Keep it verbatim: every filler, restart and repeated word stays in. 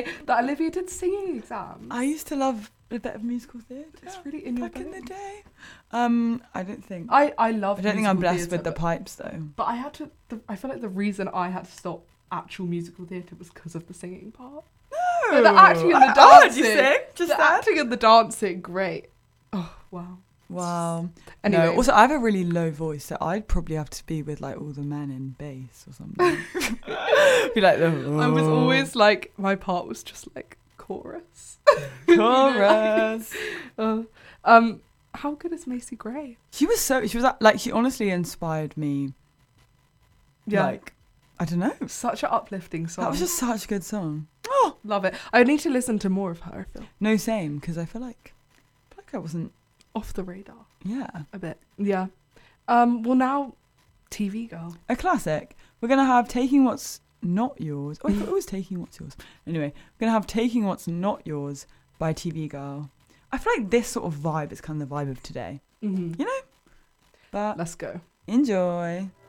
day that Olivia did singing exams. I used to love a bit of musical theatre. It's really in your back in the vein. day. Um, I don't think. I, I love I don't think I'm musical blessed theatre, with the but- pipes though. But I had to, the, I feel like the reason I had to stop actual musical theatre was because of the singing part. No, But the acting and the Oh, dancing. did you sing? Just the that? acting and the dancing, great. Oh, wow. Wow. Anyway. No, also I have a really low voice, so I'd probably have to be with like all the men in bass or something. Be like, oh. I was always like, my part was just like chorus. chorus. uh, um, how good is Macy Gray? She was so. She was like. She honestly inspired me. Yeah. Like, I don't know. Such an uplifting song. That was just such a good song. Oh, love it. I need to listen to more of her, I feel. No, same, because I feel like, I feel like I wasn't. Off the radar. Yeah. A bit. Yeah. Um. Well, now, T V Girl. A classic. We're gonna have Taking What's Not Yours. Oh, I thought it was Taking What's Yours. Anyway, we're gonna have Taking What's Not Yours by T V Girl. I feel like this sort of vibe is kind of the vibe of today. Mm-hmm. You know? But Let's go. enjoy.